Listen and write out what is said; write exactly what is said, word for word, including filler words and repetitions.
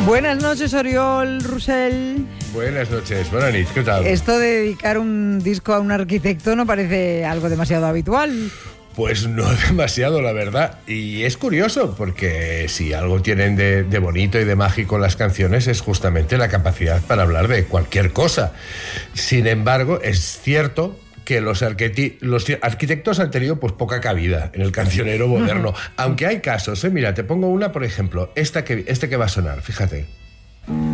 Buenas noches, Oriol Rosell. Buenas noches, buenas noches, ¿qué tal? Esto de dedicar un disco a un arquitecto no parece algo demasiado habitual. Pues no demasiado, la verdad. Y es curioso, porque si algo tienen de, de bonito y de mágico las canciones es justamente la capacidad para hablar de cualquier cosa. Sin embargo, es cierto que los, arqueti- los arquitectos han tenido pues poca cabida en el cancionero moderno. Aunque hay casos, ¿eh? Mira, te pongo una, por ejemplo, esta que, este que va a sonar, fíjate.